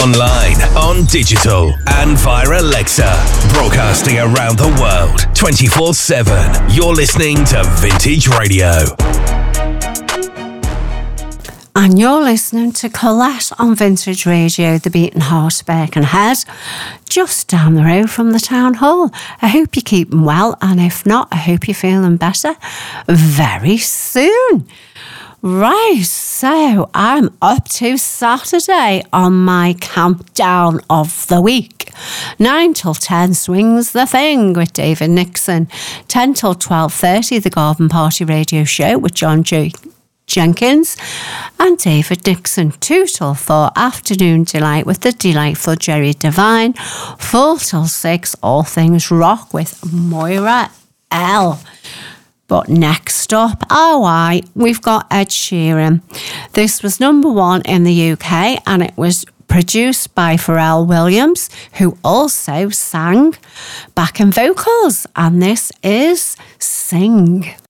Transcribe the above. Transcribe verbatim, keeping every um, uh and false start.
online, on digital, and via Alexa. Broadcasting around the world, twenty-four seven. You're listening to Vintage Radio. And you're listening to Colette on Vintage Radio, the beating heart of Birkenhead, just down the road from the town hall. I hope you're keeping well, and if not, I hope you're feeling better very soon. Right, so I'm up to Saturday on my countdown of the week. nine till ten swings the thing with David Nixon. ten till twelve thirty, the Garden Party Radio Show with John J. Jenkins and David Nixon. two till four, Afternoon Delight with the delightful Jerry Devine. four till six, All Things Rock with Moira L. But next up, oh I, we've got Ed Sheeran. This was number one in the U K, and it was produced by Pharrell Williams, who also sang backing vocals. And this is Sing.